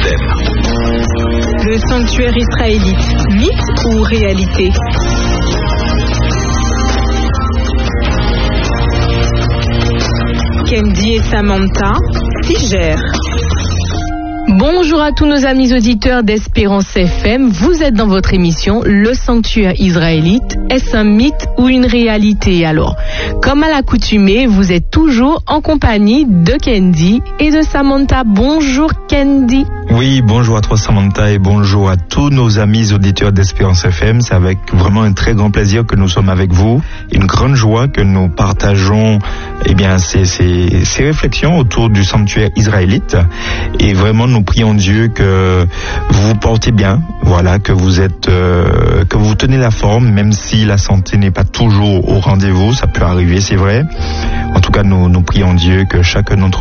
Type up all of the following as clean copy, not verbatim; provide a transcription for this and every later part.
FM. Le sanctuaire israélite, mythe ou réalité? Kendi et Samantha s'y gèrent. Bonjour à tous nos amis auditeurs d'Espérance FM. Vous êtes dans votre émission Le Sanctuaire Israélite. Est-ce un mythe ou une réalité? Alors, comme à l'accoutumée, vous êtes toujours en compagnie de Kendi et de Samantha. Bonjour Kendi. Oui, bonjour à toi Samantha et bonjour à tous nos amis auditeurs d'Espérance FM. C'est avec vraiment un très grand plaisir que nous sommes avec vous. Une grande joie que nous partageons ces réflexions autour du sanctuaire israélite. Et vraiment, nous prions Dieu que vous vous portez bien, voilà, que vous tenez la forme, même si la santé n'est pas toujours au rendez-vous, ça peut arriver, c'est vrai. En tout cas, nous prions Dieu que chacun d'entre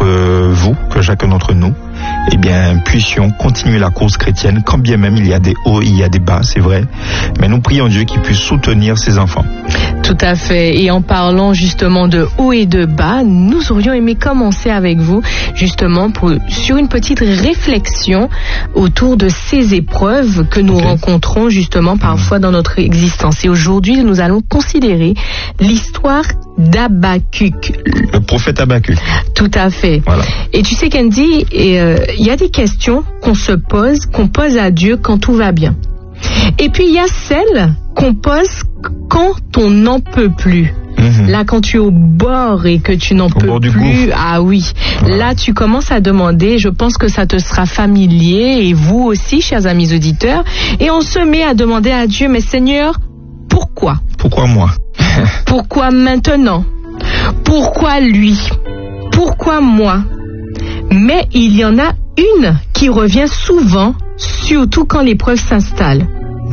nous, puissions continuer la course chrétienne, quand bien même il y a des hauts, il y a des bas, c'est vrai. Mais nous prions Dieu qu'il puisse soutenir ses enfants. Tout à fait. Et en parlant justement de haut et de bas, nous aurions aimé commencer avec vous justement sur une petite réflexion autour de ces épreuves que nous rencontrons justement parfois dans notre existence. Et aujourd'hui, nous allons considérer l'histoire d'Habacuc. Le prophète Habacuc. Tout à fait. Voilà. Et tu sais, Kendi, il y a des questions qu'on pose à Dieu quand tout va bien. Et puis il y a celles qu'on pose quand on n'en peut plus. Là, quand tu es au bord et que tu n'en peux plus, ah oui, là tu commences à demander, je pense que ça te sera familier, et vous aussi, chers amis auditeurs, et on se met à demander à Dieu, mais Seigneur, pourquoi? Pourquoi moi? Pourquoi maintenant? Pourquoi lui? Pourquoi moi? Mais il y en a une qui revient souvent, surtout quand l'épreuve s'installe.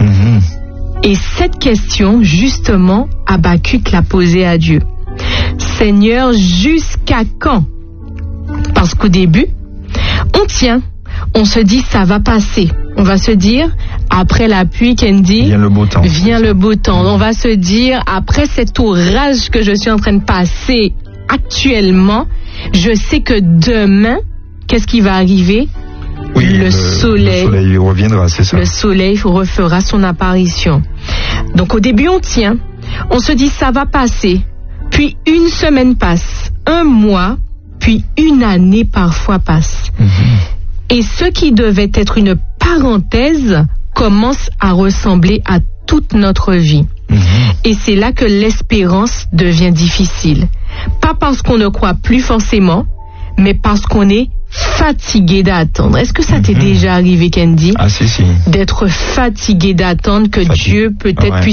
Et cette question, justement, Habacuc l'a posée à Dieu. Seigneur, jusqu'à quand? Parce qu'au début, on tient, on se dit ça va passer. On va se dire, après la pluie, Kendi, vient le beau temps. Vient le beau temps. On va se dire, après cet orage que je suis en train de passer actuellement, je sais que demain, qu'est-ce qui va arriver? Oui, le soleil reviendra, c'est ça. Le soleil refera son apparition. Donc au début, on tient, on se dit ça va passer, puis une semaine passe, un mois, puis une année parfois passe. Et ce qui devait être une parenthèse commence à ressembler à toute notre vie. Et c'est là que l'espérance devient difficile. Pas parce qu'on ne croit plus forcément, mais parce qu'on est fatigué d'attendre. Est-ce que ça t'est déjà arrivé, Kendi? Ah si. D'être fatigué d'attendre que Dieu peut-être puisse